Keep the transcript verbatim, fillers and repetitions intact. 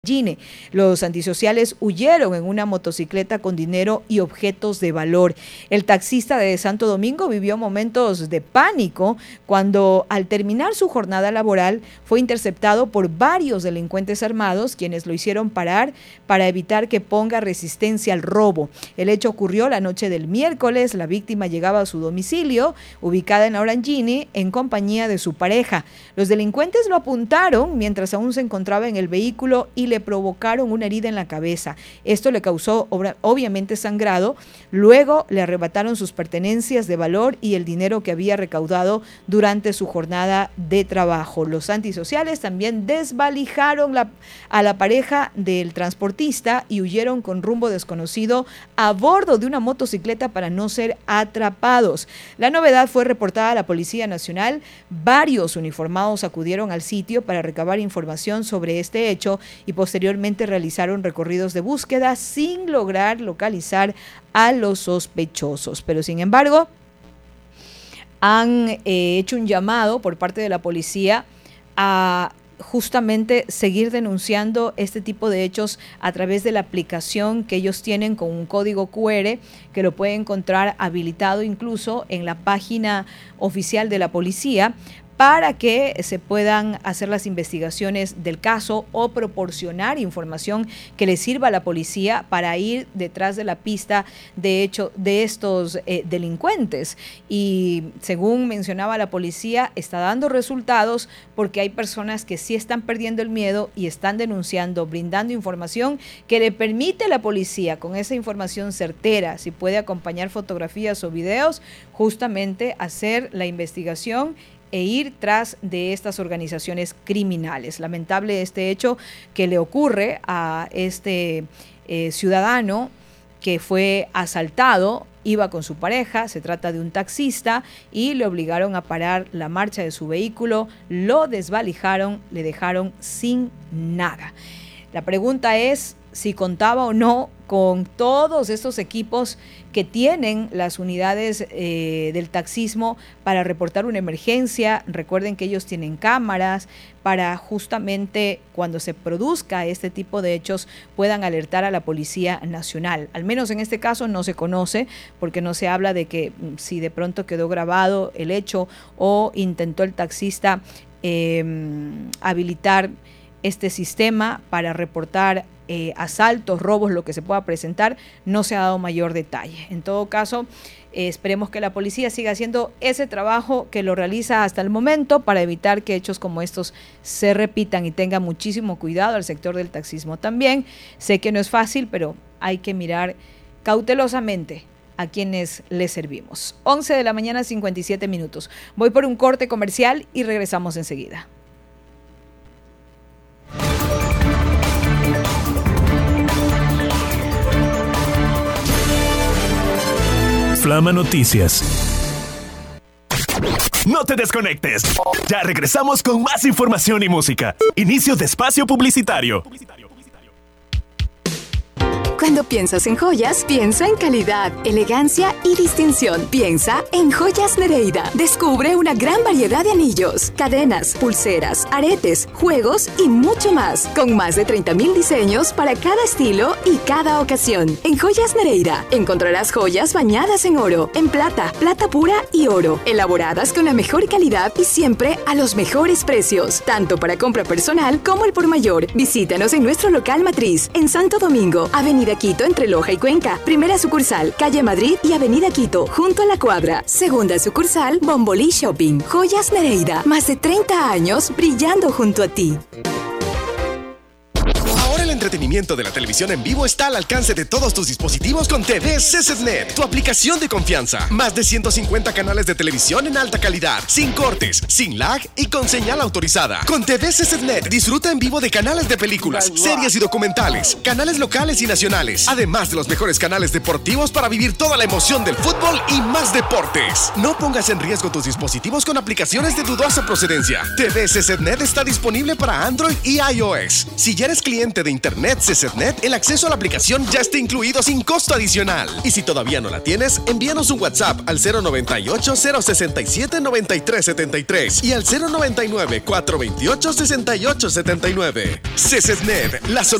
Gine. Los antisociales huyeron en una motocicleta con dinero y objetos de valor. El taxista de Santo Domingo vivió momentos de pánico cuando, al terminar su jornada laboral, fue interceptado por varios delincuentes armados, quienes lo hicieron parar para evitar que ponga resistencia al robo. El hecho ocurrió la noche del miércoles. La víctima llegaba a su domicilio, ubicada en Orangini, en compañía de su pareja. Los delincuentes lo apuntaron mientras aún se encontraba en el vehículo y le provocaron una herida en la cabeza. Esto le causó obviamente sangrado. Luego le arrebataron sus pertenencias de valor y el dinero que había recaudado durante su jornada de trabajo. Los antisociales también desvalijaron la, a la pareja del transportista y huyeron con rumbo desconocido a bordo de una motocicleta para no ser atrapados. La novedad fue reportada a la Policía Nacional. Varios uniformados acudieron al sitio para recabar información sobre este hecho y posteriormente realizaron recorridos de búsqueda sin lograr localizar a los sospechosos. Pero sin embargo, han eh, hecho un llamado por parte de la policía a justamente seguir denunciando este tipo de hechos a través de la aplicación que ellos tienen con un código cu erre que lo pueden encontrar habilitado incluso en la página oficial de la policía, para que se puedan hacer las investigaciones del caso o proporcionar información que le sirva a la policía para ir detrás de la pista de hecho de estos eh, delincuentes. Y según mencionaba la policía, está dando resultados porque hay personas que sí están perdiendo el miedo y están denunciando, brindando información que le permite a la policía, con esa información certera, si puede acompañar fotografías o videos, justamente hacer la investigación e ir tras de estas organizaciones criminales. Lamentable este hecho que le ocurre a este eh, ciudadano que fue asaltado, iba con su pareja, se trata de un taxista, y le obligaron a parar la marcha de su vehículo, lo desvalijaron, le dejaron sin nada. La pregunta es si contaba o no con todos estos equipos que tienen las unidades eh, del taxismo para reportar una emergencia. Recuerden que ellos tienen cámaras para justamente cuando se produzca este tipo de hechos puedan alertar a la Policía Nacional. Al menos en este caso no se conoce, porque no se habla de que si de pronto quedó grabado el hecho o intentó el taxista eh, habilitar este sistema para reportar eh, asaltos, robos, lo que se pueda presentar. No se ha dado mayor detalle. En todo caso, eh, esperemos que la policía siga haciendo ese trabajo que lo realiza hasta el momento para evitar que hechos como estos se repitan, y tenga muchísimo cuidado al sector del taxismo también. Sé que no es fácil, pero hay que mirar cautelosamente a quienes les servimos. once de la mañana, cincuenta y siete minutos. Voy por un corte comercial y regresamos enseguida. Flama Noticias. No te desconectes. Ya regresamos con más información y música. Inicio de espacio publicitario. Cuando piensas en joyas, piensa en calidad, elegancia y distinción. Piensa en Joyas Nereida. Descubre una gran variedad de anillos, cadenas, pulseras, aretes, juegos y mucho más. Con más de treinta mil diseños para cada estilo y cada ocasión. En Joyas Nereida encontrarás joyas bañadas en oro, en plata, plata pura y oro. Elaboradas con la mejor calidad y siempre a los mejores precios. Tanto para compra personal como el por mayor. Visítanos en nuestro local matriz en Santo Domingo, Avenida Quito entre Loja y Cuenca. Primera sucursal, Calle Madrid y Avenida Quito, junto a la Cuadra. Segunda sucursal, Bombolí Shopping. Joyas Nereida, más de treinta años brillando junto a ti. Ahora el entretenimiento de la televisión en vivo está al alcance de todos tus dispositivos con T V C Z N E T, tu aplicación de confianza. Más de ciento cincuenta canales de televisión en alta calidad, sin cortes, sin lag y con señal autorizada. Con T V C Z N E T disfruta en vivo de canales de películas, series y documentales, canales locales y nacionales, además de los mejores canales deportivos para vivir toda la emoción del fútbol y más deportes. No pongas en riesgo tus dispositivos con aplicaciones de dudosa procedencia. T V C Z N E T está disponible para Android y iOS. Si ya eres cliente de Internet internet CCETNet, el acceso a la aplicación ya está incluido sin costo adicional. Y si todavía no la tienes, envíanos un WhatsApp al cero noventa y ocho, cero sesenta y siete, noventa y tres setenta y tres y al cero noventa y nueve, cuatrocientos veintiocho, sesenta y ocho setenta y nueve. CCETNet, la solución